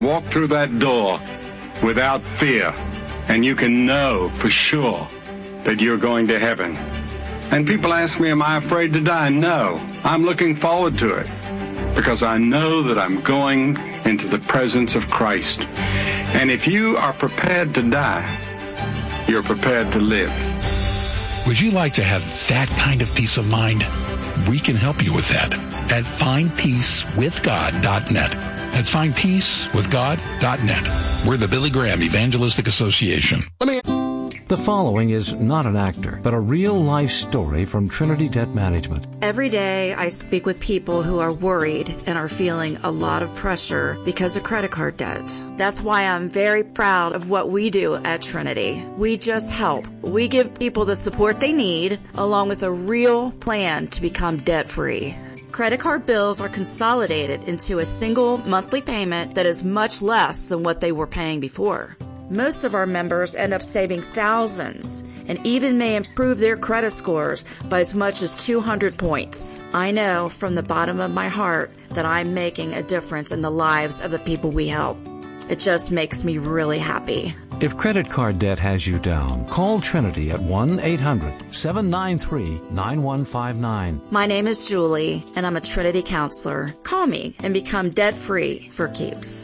Walk through that door without fear, and you can know for sure that you're going to heaven. And people ask me, am I afraid to die? No, I'm looking forward to it, because I know that I'm going into the presence of Christ. And if you are prepared to die, you're prepared to live. Would you like to have that kind of peace of mind? We can help you with that at findpeacewithgod.net. That's findpeacewithgod.net. We're the Billy Graham Evangelistic Association. The following is not an actor, but a real-life story from Trinity Debt Management. Every day I speak with people who are worried and are feeling a lot of pressure because of credit card debt. That's why I'm very proud of what we do at Trinity. We just help. We give people the support they need, along with a real plan to become debt-free. Credit card bills are consolidated into a single monthly payment that is much less than what they were paying before. Most of our members end up saving thousands and even may improve their credit scores by as much as 200 points. I know from the bottom of my heart that I'm making a difference in the lives of the people we help. It just makes me really happy. If credit card debt has you down, call Trinity at 1-800-793-9159. My name is Julie, and I'm a Trinity counselor. Call me and become debt-free for keeps.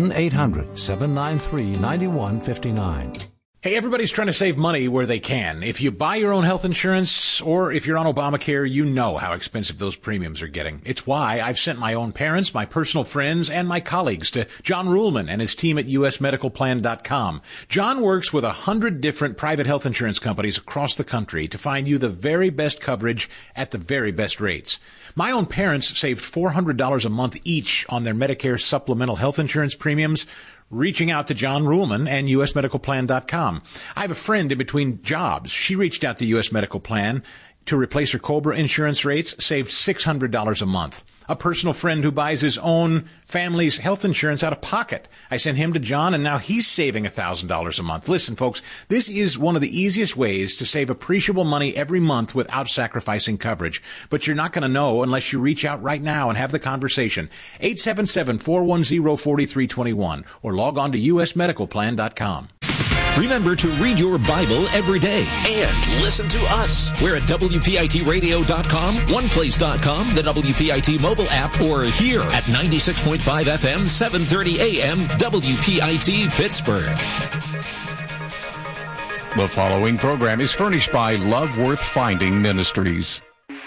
1-800-793-9159. Hey, everybody's trying to save money where they can. If you buy your own health insurance or if you're on Obamacare, you know how expensive those premiums are getting. It's why I've sent my own parents, my personal friends, and my colleagues to John Ruhlman and his team at usmedicalplan.com. John works with 100 different private health insurance companies across the country to find you the very best coverage at the very best rates. My own parents saved $400 a month each on their Medicare supplemental health insurance premiums, reaching out to John Ruhlman and usmedicalplan.com. I have a friend in between jobs. She reached out to US Medical Plan to replace her COBRA insurance rates, saved $600 a month. A personal friend who buys his own family's health insurance out of pocket. I sent him to John, and now he's saving $1,000 a month. Listen, folks, this is one of the easiest ways to save appreciable money every month without sacrificing coverage. But you're not going to know unless you reach out right now and have the conversation. 877-410-4321 or log on to usmedicalplan.com. Remember to read your Bible every day and listen to us. We're at WPITradio.com, OnePlace.com, the WPIT mobile app, or here at 96.5 FM, 730 AM, WPIT Pittsburgh. The following program is furnished by Love Worth Finding Ministries.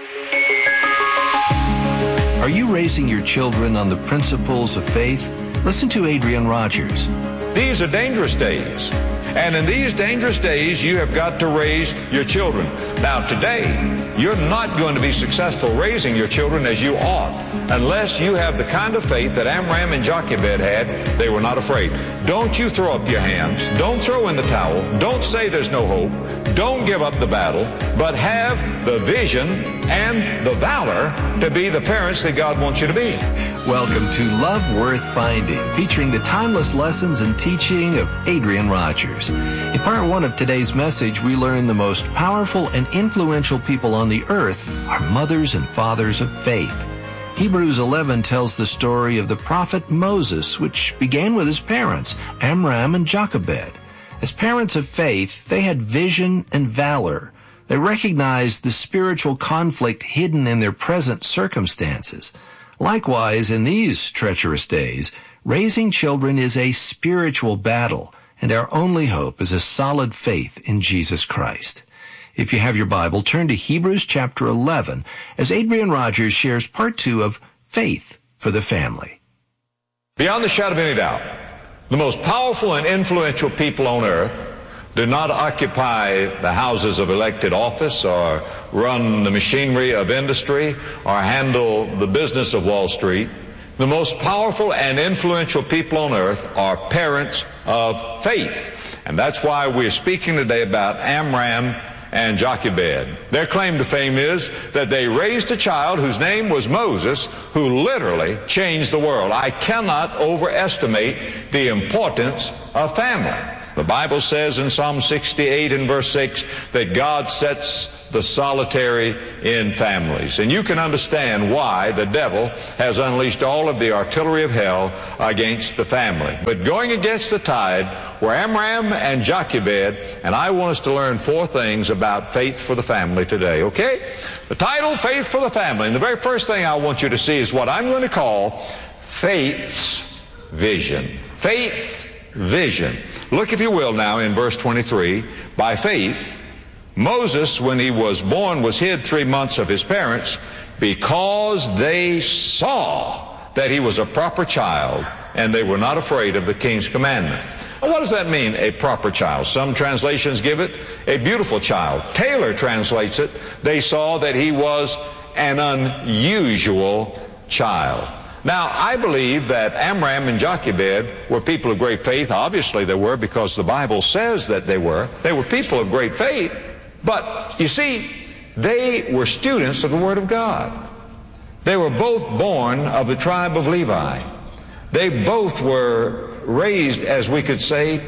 Are you raising your children on the principles of faith? Listen to Adrian Rogers. These are dangerous days. And in these dangerous days, you have got to raise your children. Now, today, you're not going to be successful raising your children as you ought unless you have the kind of faith that Amram and Jochebed had. They were not afraid. Don't you throw up your hands. Don't throw in the towel. Don't say there's no hope. Don't give up the battle, but have the vision and the valor to be the parents that God wants you to be. Welcome to Love Worth Finding, featuring the timeless lessons and teaching of Adrian Rogers. In part one of today's message, we learn the most powerful and influential people on the earth are mothers and fathers of faith. Hebrews 11 tells the story of the prophet Moses, which began with his parents, Amram and Jochebed. As parents of faith, they had vision and valor. They recognized the spiritual conflict hidden in their present circumstances. Likewise, in these treacherous days, raising children is a spiritual battle, and our only hope is a solid faith in Jesus Christ. If you have your Bible, turn to Hebrews chapter 11 as Adrian Rogers shares part 2 of Faith for the Family. Beyond the shadow of any doubt, the most powerful and influential people on earth do not occupy the houses of elected office or run the machinery of industry or handle the business of Wall Street. The most powerful and influential people on earth are parents of faith. And that's why we're speaking today about Amram and Jochebed. Their claim to fame is that they raised a child whose name was Moses, who literally changed the world. I cannot overestimate the importance of family. The Bible says in Psalm 68 and verse 6 that God sets the solitary in families. And you can understand why the devil has unleashed all of the artillery of hell against the family. But going against the tide were Amram and Jochebed, and I want us to learn 4 things about faith for the family today, okay? The title, Faith for the Family. And the very first thing I want you to see is what I'm going to call faith's vision. Faith's vision. Look, if you will, now in verse 23. By faith, Moses, when he was born, was hid 3 months of his parents because they saw that he was a proper child, and they were not afraid of the king's commandment. Well, what does that mean, a proper child? Some translations give it a beautiful child. Taylor translates it, they saw that he was an unusual child. Now, I believe that Amram and Jochebed were people of great faith. Obviously they were, because the Bible says that they were. They were people of great faith. But, you see, they were students of the Word of God. They were both born of the tribe of Levi. They both were raised, as we could say,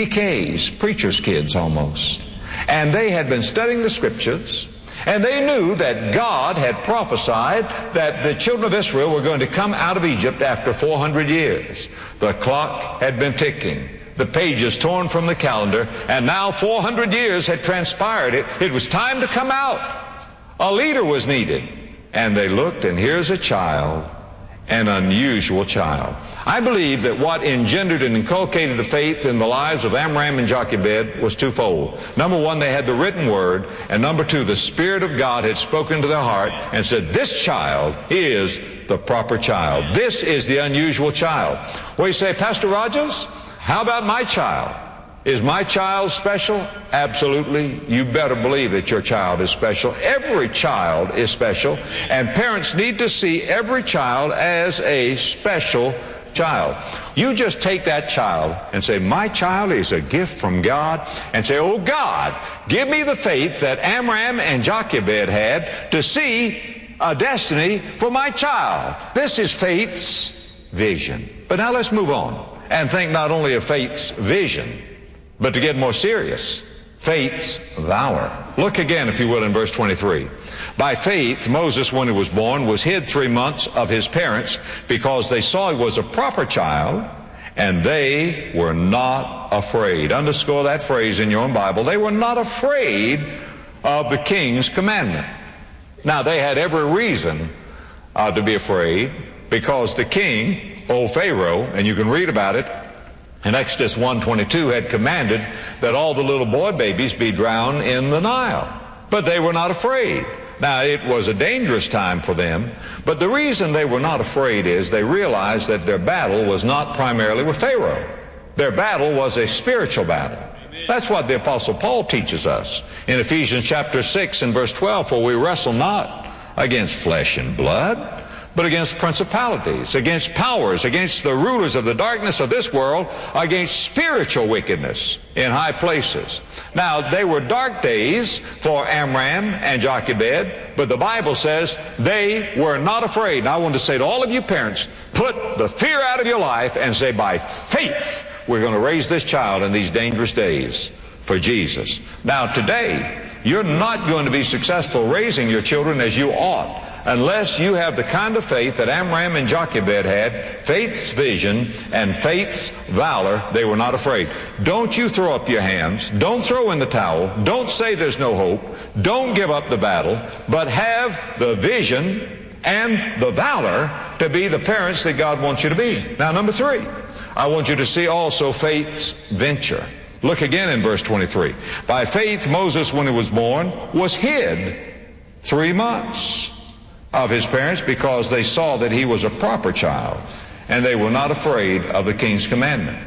PKs, preacher's kids almost. And they had been studying the Scriptures. And they knew that God had prophesied that the children of Israel were going to come out of Egypt after 400 years. The clock had been ticking, the pages torn from the calendar, and now 400 years had transpired. It was time to come out. A leader was needed. And they looked, and here's a child, an unusual child. I believe that what engendered and inculcated the faith in the lives of Amram and Jochebed was twofold. Number one, they had the written word, and number two, the Spirit of God had spoken to their heart and said, this child is the proper child. This is the unusual child. Well, you say, Pastor Rogers, how about my child? Is my child special? Absolutely. You better believe that your child is special. Every child is special, and parents need to see every child as a special child. You just take that child and say, my child is a gift from God, and say, oh God, give me the faith that Amram and Jochebed had to see a destiny for my child. This is faith's vision. But now let's move on and think not only of faith's vision, but to get more serious, faith's valor. Look again, if you will, in verse 23. By faith, Moses, when he was born, was hid 3 months of his parents because they saw he was a proper child, and they were not afraid. Underscore that phrase in your own Bible. They were not afraid of the king's commandment. Now, they had every reason to be afraid, because the king, old Pharaoh, and you can read about it in Exodus 1:22, had commanded that all the little boy babies be drowned in the Nile. But they were not afraid. Now, it was a dangerous time for them, but the reason they were not afraid is they realized that their battle was not primarily with Pharaoh. Their battle was a spiritual battle. That's what the Apostle Paul teaches us in Ephesians chapter 6 and verse 12, for we wrestle not against flesh and blood, but against principalities, against powers, against the rulers of the darkness of this world, against spiritual wickedness in high places. Now, they were dark days for Amram and Jochebed, but the Bible says they were not afraid. And I want to say to all of you parents, put the fear out of your life and say, by faith, we're going to raise this child in these dangerous days for Jesus. Now, today, you're not going to be successful raising your children as you ought unless you have the kind of faith that Amram and Jochebed had, faith's vision and faith's valor. They were not afraid. Don't you throw up your hands. Don't throw in the towel. Don't say there's no hope. Don't give up the battle, but have the vision and the valor to be the parents that God wants you to be. Now, number three, I want you to see also faith's venture. Look again in verse 23. By faith, Moses, when he was born, was hid 3 months of his parents because they saw that he was a proper child, and they were not afraid of the king's commandment.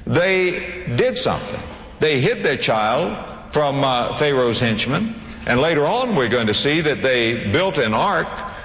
They did something. They hid their child from Pharaoh's henchmen, and later on we're going to see that they built an ark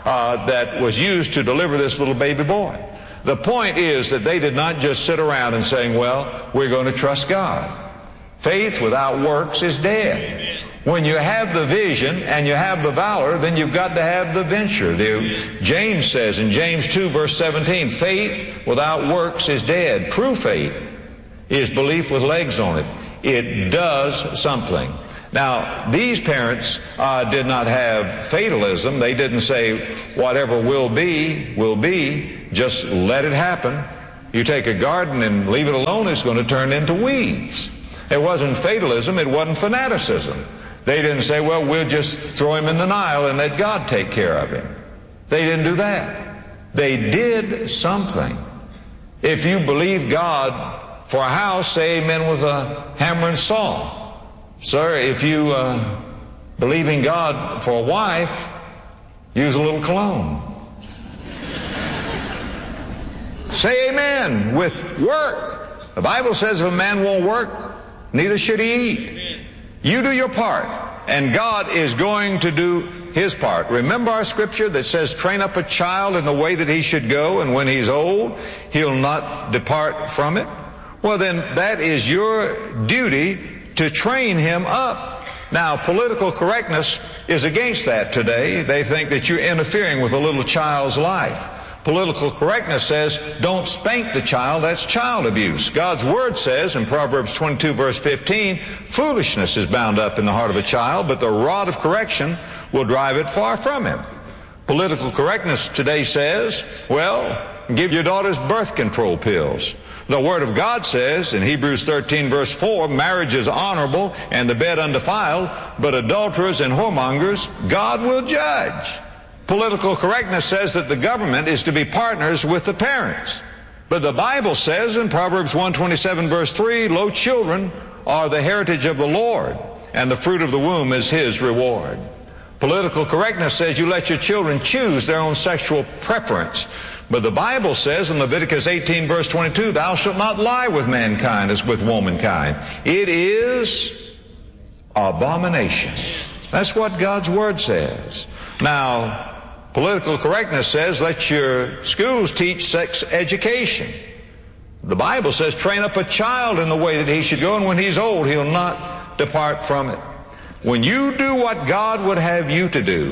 that was used to deliver this little baby boy. The point is that they did not just sit around and saying, well, we're going to trust God. Faith without works is dead. When you have the vision and you have the valor, then you've got to have the venture. James says in James 2 verse 17, faith without works is dead. True faith is belief with legs on it. It does something. Now, these parents did not have fatalism. They didn't say, whatever will be, just let it happen. You take a garden and leave it alone, it's going to turn into weeds. It wasn't fatalism, it wasn't fanaticism. They didn't say, well, we'll just throw him in the Nile and let God take care of him. They didn't do that. They did something. If you believe God for a house, say amen with a hammer and saw. Sir, if you believe in God for a wife, use a little cologne. Say amen with work. The Bible says if a man won't work, neither should he eat. You do your part, and God is going to do his part. Remember our scripture that says, train up a child in the way that he should go, and when he's old, he'll not depart from it. Well, then that is your duty to train him up. Now, political correctness is against that today. They think that you're interfering with a little child's life. Political correctness says, don't spank the child. That's child abuse. God's Word says in Proverbs 22, verse 15, foolishness is bound up in the heart of a child, but the rod of correction will drive it far from him. Political correctness today says, well, give your daughters birth control pills. The Word of God says in Hebrews 13, verse 4, marriage is honorable and the bed undefiled, but adulterers and whoremongers God will judge. Political correctness says that the government is to be partners with the parents. But the Bible says in Proverbs 127, verse 3, lo, children are the heritage of the Lord, and the fruit of the womb is his reward. Political correctness says you let your children choose their own sexual preference. But the Bible says in Leviticus 18, verse 22, thou shalt not lie with mankind as with womankind. It is abomination. That's what God's Word says. Now, political correctness says let your schools teach sex education. The Bible says train up a child in the way that he should go, and when he's old, he'll not depart from it. When you do what God would have you to do,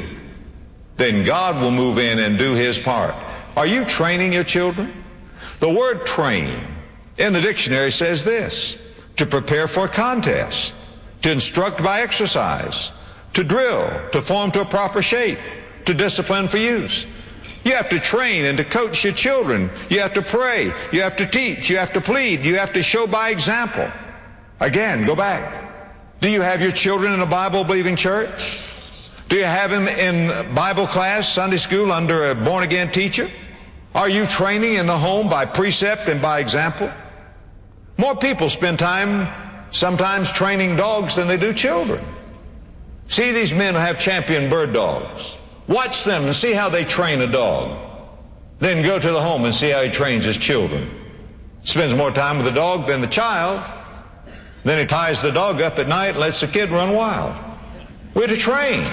then God will move in and do his part. Are you training your children? The word train in the dictionary says this: to prepare for a contest, to instruct by exercise, to drill, to form to a proper shape, to discipline for use. You have to train and to coach your children. You have to pray. You have to teach. You have to plead. You have to show by example. Again, go back. Do you have your children in a Bible-believing church? Do you have them in Bible class, Sunday school, under a born-again teacher? Are you training in the home by precept and by example? More people spend time sometimes training dogs than they do children. See these men who have champion bird dogs. Watch them and see how they train a dog. Then go to the home and see how he trains his children. Spends more time with the dog than the child. Then he ties the dog up at night and lets the kid run wild. We're to train.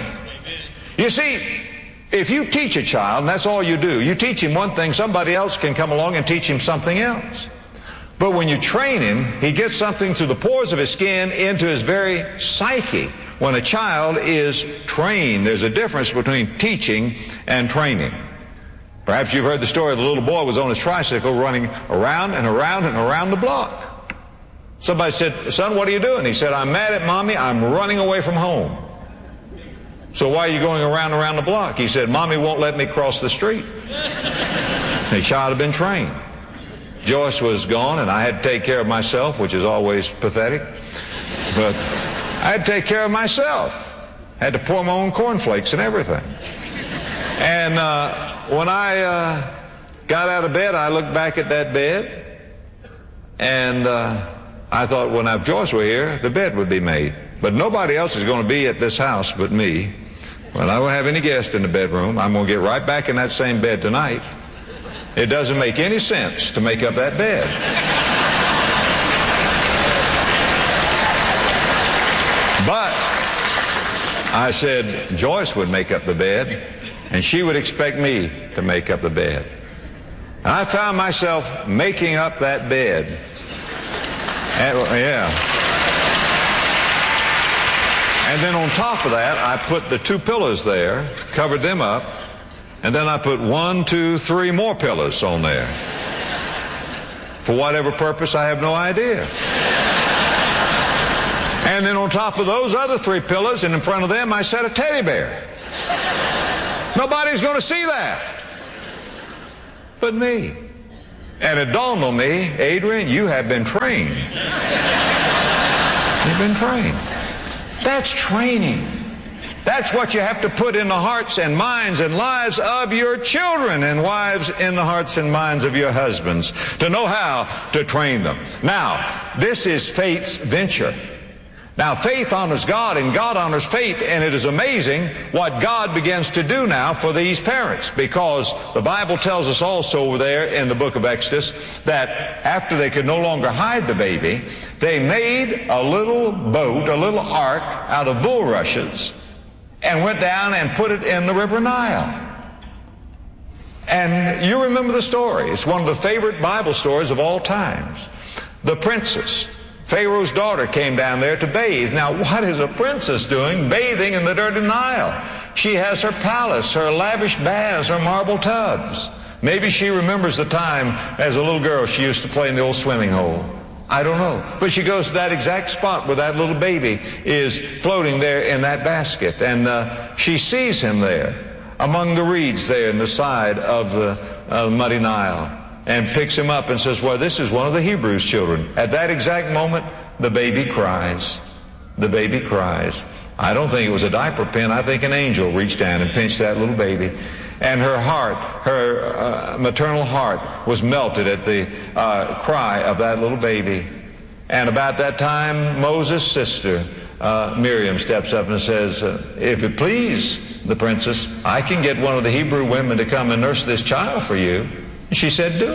You see, if you teach a child, and that's all you do, you teach him one thing, somebody else can come along and teach him something else. But when you train him, he gets something through the pores of his skin into his very psyche. When a child is trained, there's a difference between teaching and training. Perhaps you've heard the story of the little boy who was on his tricycle running around and around and around the block. Somebody said, son, what are you doing? He said, I'm mad at Mommy. I'm running away from home. So why are you going around the block? He said, Mommy won't let me cross the street. The child had been trained. Joyce was gone, and I had to take care of myself, which is always pathetic. But I had to take care of myself. I had to pour my own cornflakes and everything. And when I got out of bed, I looked back at that bed, and I thought, well, now if Joyce were here, the bed would be made. But nobody else is going to be at this house but me. Well, I won't have any guests in the bedroom. I'm going to get right back in that same bed tonight. It doesn't make any sense to make up that bed. But I said Joyce would make up the bed, and she would expect me to make up the bed. And I found myself making up that bed. And then on top of that, I put the 2 pillows there, covered them up, and then I put 1, 2, 3 more pillows on there. For whatever purpose, I have no idea. And then on top of those other 3 pillows, and in front of them, I set a teddy bear. Nobody's going to see that but me. And it dawned on me, Adrian, you have been trained. You've been trained. That's training. That's what you have to put in the hearts and minds and lives of your children, and wives in the hearts and minds of your husbands, to know how to train them. Now, this is faith's venture. Now, faith honors God, and God honors faith, and it is amazing what God begins to do now for these parents, because the Bible tells us also over there in the book of Exodus that after they could no longer hide the baby, they made a little boat, a little ark out of bulrushes, and went down and put it in the river Nile. And you remember the story. It's one of the favorite Bible stories of all times. The princess, Pharaoh's daughter, came down there to bathe. Now, what is a princess doing bathing in the dirty Nile? She has her palace, her lavish baths, her marble tubs. Maybe she remembers the time as a little girl she used to play in the old swimming hole. I don't know. But she goes to that exact spot where that little baby is floating there in that basket. And she sees him there among the reeds there in the side of the muddy Nile, and picks him up and says, well, this is one of the Hebrews' children. At that exact moment, the baby cries. The baby cries. I don't think it was a diaper pin. I think an angel reached down and pinched that little baby. And her heart, her maternal heart, was melted at the cry of that little baby. And about that time, Moses' sister, Miriam, steps up and says, if it please the princess, I can get one of the Hebrew women to come and nurse this child for you. She said, do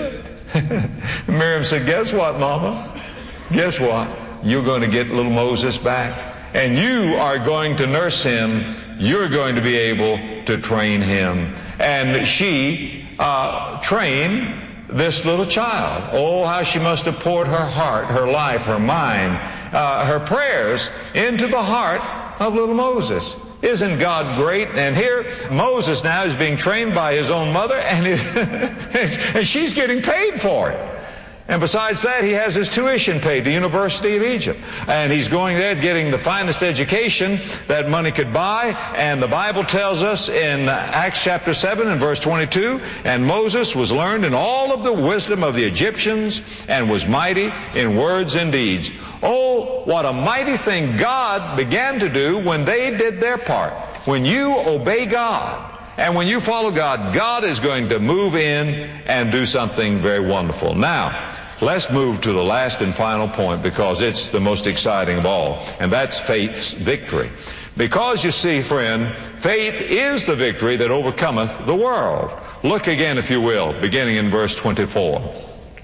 it. Miriam said, guess what, Mama? Guess what? You're going to get little Moses back, and you are going to nurse him. You're going to be able to train him. And she trained this little child. Oh, how she must have poured her heart, her life, her mind, her prayers into the heart of little Moses. Isn't God great? And here Moses now is being trained by his own mother, and, and she's getting paid for it. And besides that, he has his tuition paid to the University of Egypt. And he's going there getting the finest education that money could buy. And the Bible tells us in Acts chapter 7 and verse 22, and Moses was learned in all of the wisdom of the Egyptians and was mighty in words and deeds. Oh, what a mighty thing God began to do when they did their part. When you obey God and when you follow God, God is going to move in and do something very wonderful. Now, let's move to the last and final point, because it's the most exciting of all, and that's faith's victory. Because you see, friend, faith is the victory that overcometh the world. Look again, if you will, beginning in verse 24.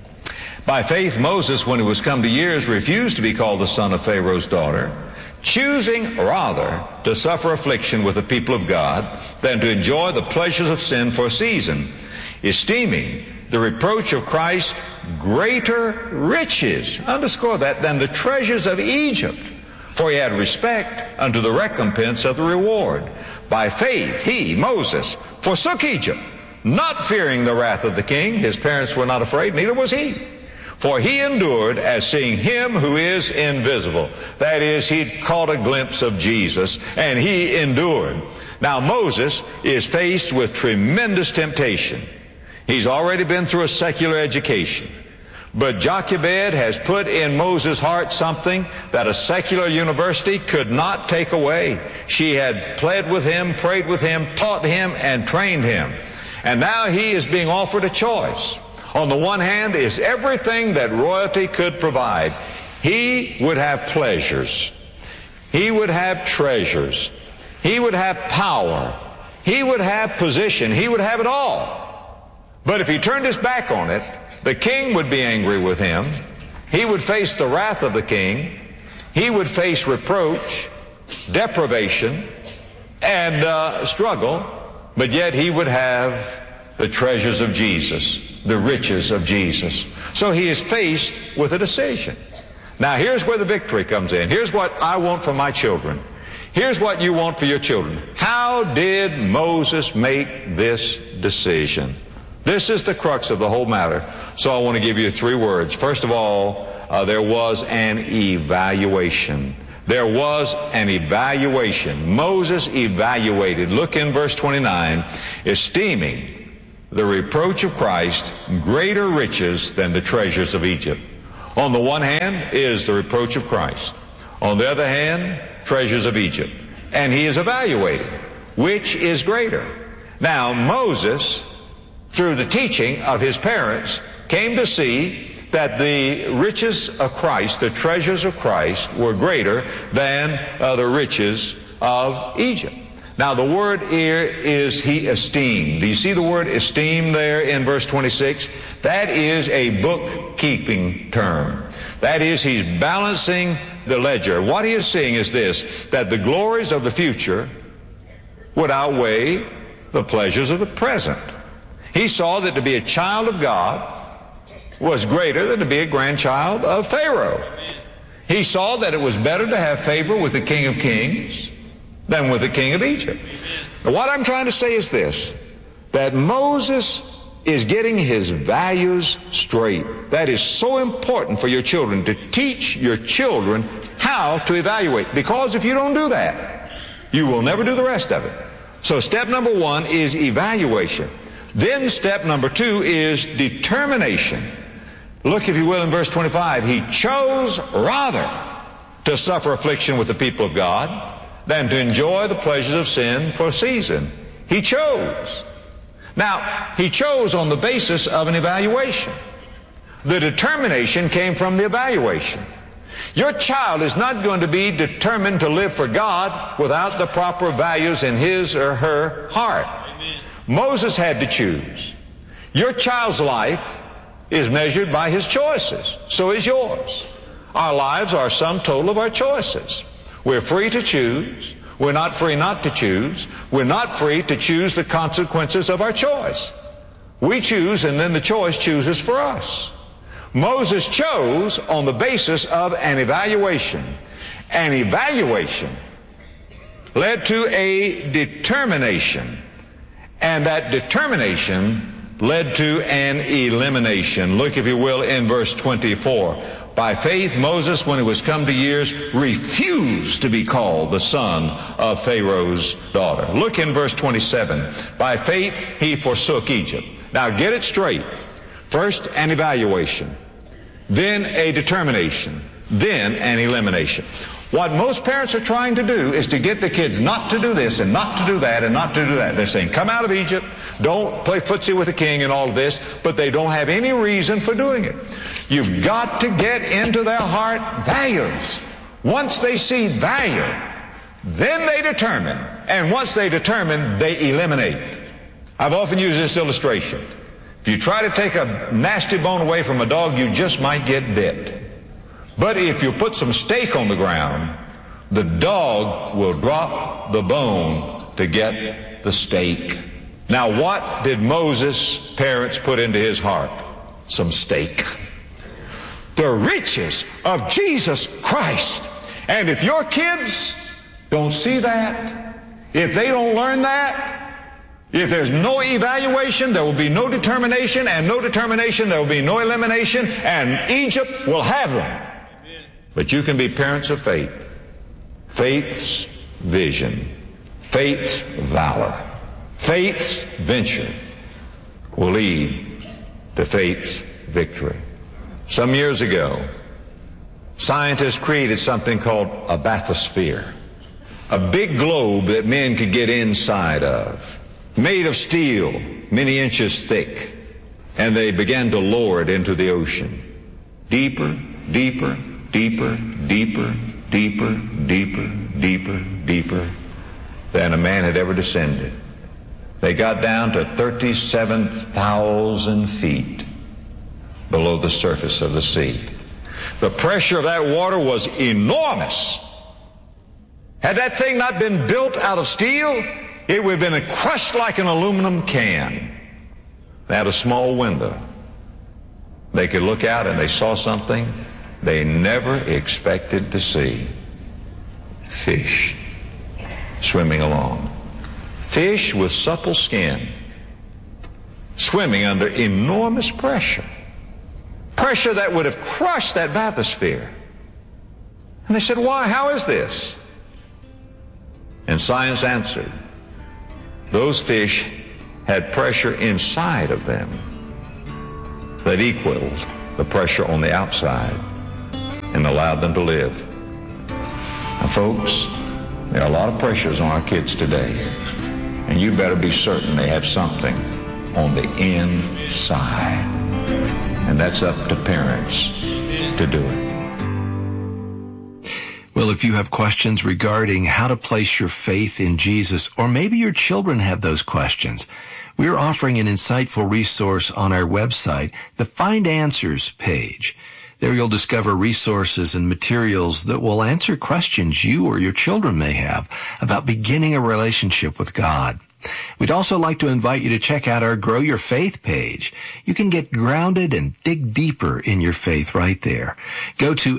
By faith, Moses, when he was come to years, refused to be called the son of Pharaoh's daughter, choosing rather to suffer affliction with the people of God than to enjoy the pleasures of sin for a season, esteeming the reproach of Christ greater riches, underscore that, than the treasures of Egypt, for he had respect unto the recompense of the reward. By faith he, Moses, forsook Egypt, not fearing the wrath of the king. His parents were not afraid, neither was he. For he endured as seeing him who is invisible. That is, he'd caught a glimpse of Jesus, and he endured. Now Moses is faced with tremendous temptation. He's already been through a secular education. But Jochebed has put in Moses' heart something that a secular university could not take away. She had pled with him, prayed with him, taught him, and trained him. And now he is being offered a choice. On the one hand is everything that royalty could provide. He would have pleasures. He would have treasures. He would have power. He would have position. He would have it all. But if he turned his back on it, the king would be angry with him. He would face the wrath of the king. He would face reproach, deprivation, and struggle. But yet he would have the treasures of Jesus, the riches of Jesus. So he is faced with a decision. Now here's where the victory comes in. Here's what I want for my children. Here's what you want for your children. How did Moses make this decision? This is the crux of the whole matter. So I want to give you 3 words. First of all, there was an evaluation. there was an evaluation. Moses evaluated. Look in verse 29, esteeming the reproach of Christ greater riches than the treasures of Egypt. On the one hand is the reproach of Christ. On the other hand, treasures of Egypt. And he is evaluating which is greater. Now, Moses, through the teaching of his parents, came to see that the riches of Christ, the treasures of Christ, were greater than the riches of Egypt. Now, the word here is he esteemed. Do you see the word esteem there in verse 26? That is a bookkeeping term. That is, he's balancing the ledger. What he is seeing is this, that the glories of the future would outweigh the pleasures of the present. He saw that to be a child of God was greater than to be a grandchild of Pharaoh. He saw that it was better to have favor with the King of Kings than with the king of Egypt. Now, what I'm trying to say is this, that Moses is getting his values straight. That is so important for your children, to teach your children how to evaluate. Because if you don't do that, you will never do the rest of it. So step number one is evaluation. Then step number two is determination. Look, if you will, in verse 25. He chose rather to suffer affliction with the people of God than to enjoy the pleasures of sin for a season. He chose. Now, he chose on the basis of an evaluation. The determination came from the evaluation. Your child is not going to be determined to live for God without the proper values in his or her heart. Amen. Moses had to choose. Your child's life is measured by his choices. So is yours. Our lives are a sum total of our choices. We're free to choose. We're not free not to choose. We're not free to choose the consequences of our choice. We choose, and then the choice chooses for us. Moses chose on the basis of an evaluation. An evaluation led to a determination, and that determination led to an elimination. Look, if you will, in verse 24. By faith, Moses, when he was come to years, refused to be called the son of Pharaoh's daughter. Look in verse 27. By faith, he forsook Egypt. Now, get it straight. First, an evaluation. Then a determination. Then an elimination. What most parents are trying to do is to get the kids not to do this and not to do that and not to do that. They're saying, come out of Egypt, don't play footsie with the king and all of this, but they don't have any reason for doing it. You've got to get into their heart values. Once they see value, then they determine. And once they determine, they eliminate. I've often used this illustration. If you try to take a nasty bone away from a dog, you just might get bit. But if you put some steak on the ground, the dog will drop the bone to get the steak. Now, what did Moses' parents put into his heart? Some steak. The riches of Jesus Christ. And if your kids don't see that, if they don't learn that, if there's no evaluation, there will be no determination, and no determination, there will be no elimination, and Egypt will have them. But you can be parents of faith. Faith's vision, faith's valor, faith's venture will lead to faith's victory. Some years ago, scientists created something called a bathysphere, a big globe that men could get inside of, made of steel, many inches thick, and they began to lower it into the ocean. Deeper, deeper, deeper, deeper, deeper, deeper, deeper, deeper than a man had ever descended. They got down to 37,000 feet below the surface of the sea. The pressure of that water was enormous. Had that thing not been built out of steel, it would have been crushed like an aluminum can. They had a small window. They could look out and they saw something they never expected to see. Fish swimming along. Fish with supple skin, swimming under enormous pressure. Pressure that would have crushed that bathysphere. And they said, why? How is this? And science answered, those fish had pressure inside of them that equaled the pressure on the outside and allowed them to live. Now, folks, there are a lot of pressures on our kids today, and you better be certain they have something on the inside. And that's up to parents to do it. Well, if you have questions regarding how to place your faith in Jesus, or maybe your children have those questions, we're offering an insightful resource on our website, the Find Answers page. There you'll discover resources and materials that will answer questions you or your children may have about beginning a relationship with God. We'd also like to invite you to check out our Grow Your Faith page. You can get grounded and dig deeper in your faith right there. Go to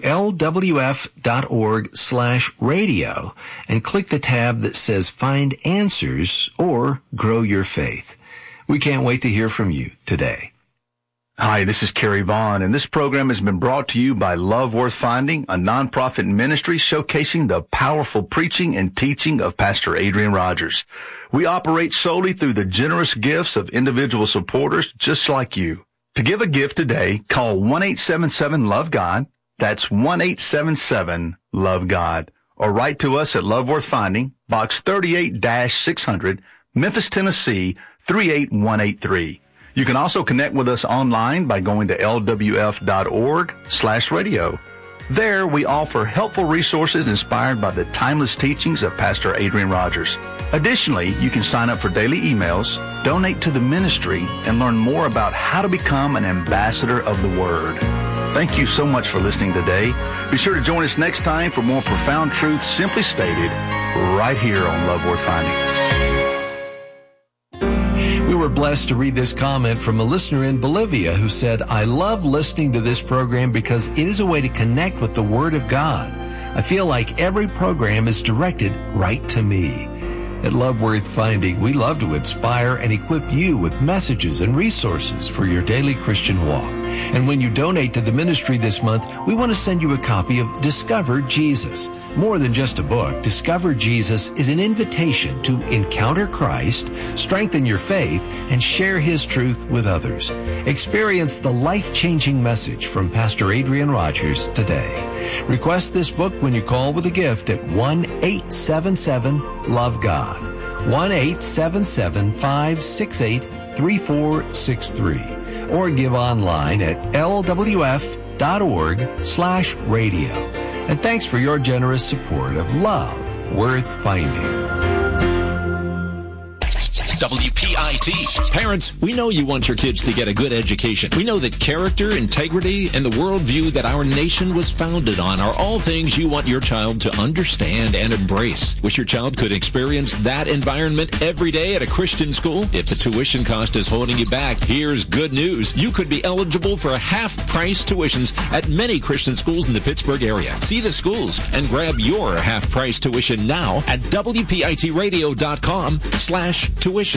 lwf.org/radio and click the tab that says Find Answers or Grow Your Faith. We can't wait to hear from you today. Hi, this is Kerry Vaughn, and this program has been brought to you by Love Worth Finding, a nonprofit ministry showcasing the powerful preaching and teaching of Pastor Adrian Rogers. We operate solely through the generous gifts of individual supporters just like you. To give a gift today, call 1-877-LOVE-GOD. That's 1-877-LOVE-GOD. Or write to us at Love Worth Finding, Box 38-600, Memphis, Tennessee, 38183. You can also connect with us online by going to lwf.org/radio. There, we offer helpful resources inspired by the timeless teachings of Pastor Adrian Rogers. Additionally, you can sign up for daily emails, donate to the ministry, and learn more about how to become an ambassador of the Word. Thank you so much for listening today. Be sure to join us next time for more profound truths simply stated right here on Love Worth Finding. We were blessed to read this comment from a listener in Bolivia who said, I love listening to this program because it is a way to connect with the Word of God. I feel like every program is directed right to me. At Love Worth Finding, we love to inspire and equip you with messages and resources for your daily Christian walk. And when you donate to the ministry this month, we want to send you a copy of Discover Jesus. More than just a book, Discover Jesus is an invitation to encounter Christ, strengthen your faith, and share His truth with others. Experience the life-changing message from Pastor Adrian Rogers today. Request this book when you call with a gift at 1-877-LOVE-GOD. 1-877-568-3463. Or give online at lwf.org/radio. And thanks for your generous support of Love Worth Finding. WPIT. Parents, we know you want your kids to get a good education. We know that character, integrity, and the worldview that our nation was founded on are all things you want your child to understand and embrace. Wish your child could experience that environment every day at a Christian school? If the tuition cost is holding you back, here's good news. You could be eligible for half-price tuitions at many Christian schools in the Pittsburgh area. See the schools and grab your half-price tuition now at WPITradio.com/tuitions.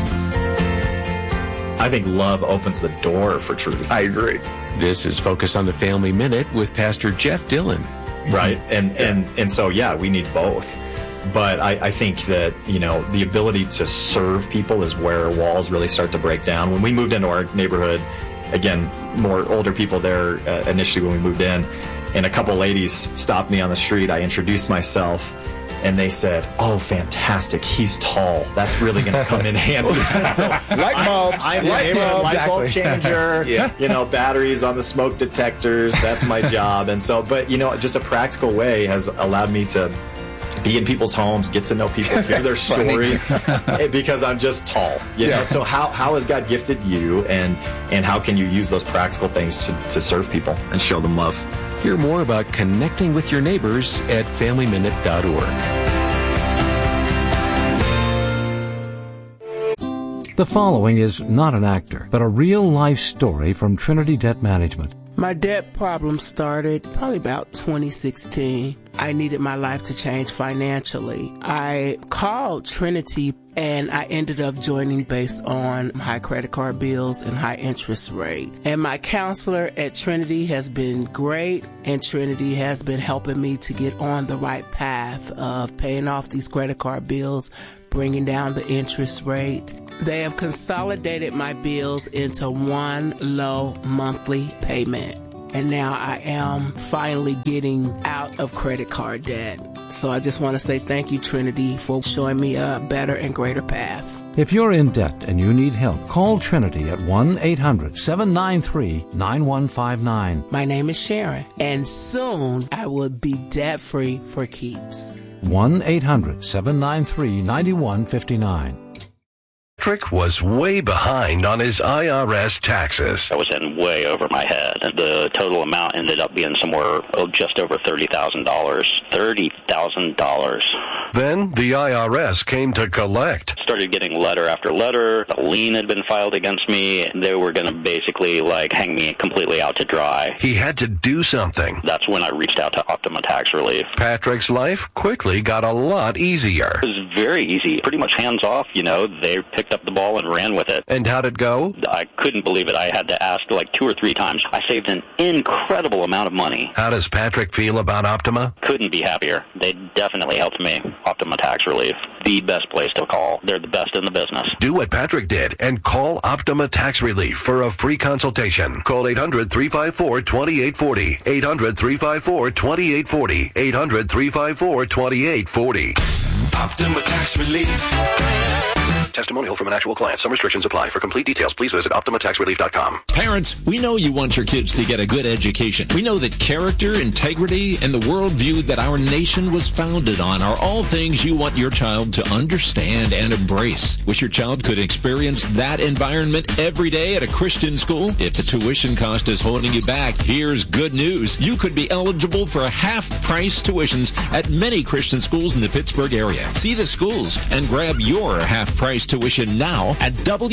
I think love opens the door for truth. I agree. This is Focus on the Family Minute with Pastor Jeff Dillon. Right. And so, yeah, we need both. But I think that, the ability to serve people is where walls really start to break down. When we moved into our neighborhood, again, more older people there initially when we moved in, and a couple ladies stopped me on the street. I introduced myself. And they said, "Oh, fantastic! He's tall. That's really going to come in handy." So light bulbs. I'm the neighborhood light bulb changer. Batteries on the smoke detectors. That's my job. And so, but just a practical way has allowed me to be in people's homes, get to know people, hear their stories, because I'm just tall. So how has God gifted you, and how can you use those practical things to serve people and show them love? Hear more about connecting with your neighbors at FamilyMinute.org. The following is not an actor, but a real-life story from Trinity Debt Management. My debt problem started probably about 2016. I needed my life to change financially. I called Trinity and I ended up joining based on high credit card bills and high interest rate. And my counselor at Trinity has been great, and Trinity has been helping me to get on the right path of paying off these credit card bills, bringing down the interest rate. They have consolidated my bills into one low monthly payment. And now I am finally getting out of credit card debt. So I just want to say thank you, Trinity, for showing me a better and greater path. If you're in debt and you need help, call Trinity at 1-800-793-9159. My name is Sharon, and soon I will be debt-free for keeps. 1-800-793-9159. Patrick was way behind on his IRS taxes. I was in way over my head, and the total amount ended up being somewhere just over $30,000. $30,000. Then the IRS came to collect. Started getting letter after letter. A lien had been filed against me. They were going to basically hang me completely out to dry. He had to do something. That's when I reached out to Optima Tax Relief. Patrick's life quickly got a lot easier. It was very easy, pretty much hands off. They picked up the ball and ran with it. And how'd it go? I couldn't believe it. I had to ask 2 or 3 times. I saved an incredible amount of money. How does Patrick feel about Optima? Couldn't be happier. They definitely helped me. Optima Tax Relief. The best place to call. They're the best in the business. Do what Patrick did and call Optima Tax Relief for a free consultation. Call 800-354-2840. 800-354-2840. 800-354-2840. Optima Tax Relief. Testimonial from an actual client. Some restrictions apply. For complete details, please visit OptimaTaxRelief.com. Parents, we know you want your kids to get a good education. We know that character, integrity, and the worldview that our nation was founded on are all things you want your child to understand and embrace. Wish your child could experience that environment every day at a Christian school? If the tuition cost is holding you back, here's good news. You could be eligible for half-price tuitions at many Christian schools in the Pittsburgh area. See the schools and grab your half-price tuition now at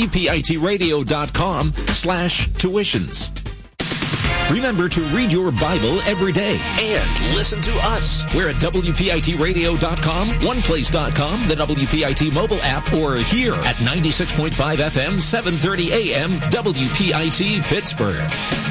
WPITradio.com/tuitions. Remember to read your Bible every day and listen to us. We're at WPITradio.com, OnePlace.com, the WPIT mobile app, or here at 96.5 FM, 730 AM, WPIT Pittsburgh.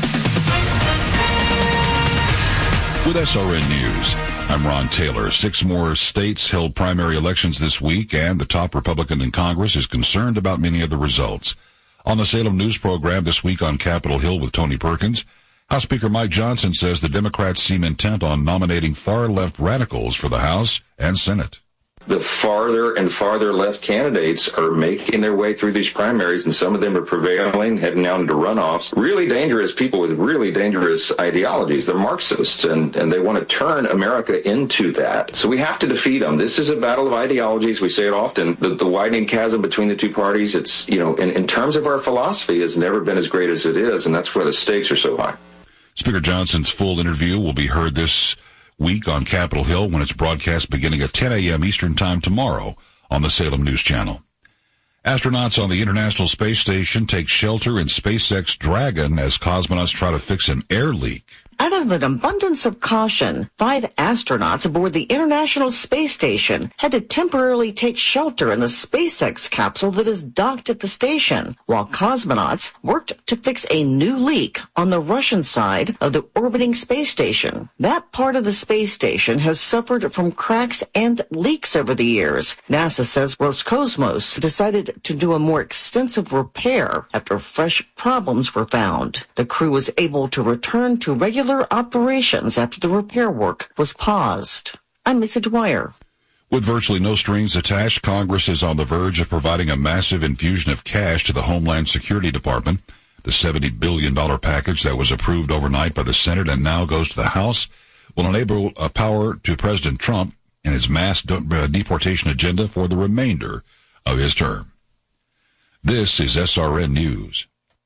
With SRN News, I'm Ron Taylor. 6 more states held primary elections this week, and the top Republican in Congress is concerned about many of the results. On the Salem News program this week on Capitol Hill with Tony Perkins, House Speaker Mike Johnson says the Democrats seem intent on nominating far-left radicals for the House and Senate. The farther and farther left candidates are making their way through these primaries, and some of them are prevailing, heading out into runoffs. Really dangerous people with really dangerous ideologies. They're Marxists, and they want to turn America into that. So we have to defeat them. This is a battle of ideologies. We say it often. The widening chasm between the two parties, it's, in terms of our philosophy, has never been as great as it is, and that's where the stakes are so high. Speaker Johnson's full interview will be heard this week on Capitol Hill when it's broadcast beginning at 10 a.m. Eastern Time tomorrow on the Salem News Channel. Astronauts on the International Space Station take shelter in SpaceX Dragon as cosmonauts try to fix an air leak. Out of an abundance of caution, 5 astronauts aboard the International Space Station had to temporarily take shelter in the SpaceX capsule that is docked at the station, while cosmonauts worked to fix a new leak on the Russian side of the orbiting space station. That part of the space station has suffered from cracks and leaks over the years. NASA says Roscosmos decided to do a more extensive repair after fresh problems were found. The crew was able to return to regular operations after the repair work was paused. I'm Lisa Dwyer. With virtually no strings attached, Congress is on the verge of providing a massive infusion of cash to the Homeland Security Department. The $70 billion package that was approved overnight by the Senate and now goes to the House will enable power to President Trump and his mass deportation agenda for the remainder of his term. This is SRN News.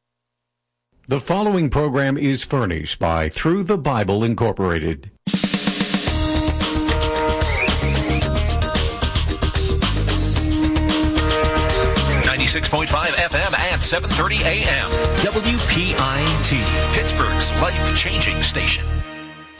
The following program is furnished by Through the Bible Incorporated. 96.5 FM and 730 AM. WPIT, Pittsburgh's life-changing station.